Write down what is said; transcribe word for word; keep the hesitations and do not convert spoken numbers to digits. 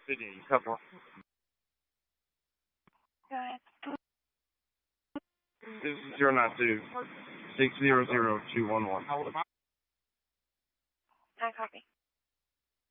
Sydney, couple. Go ahead. This is zero nine two six zero zero two one one. I copy.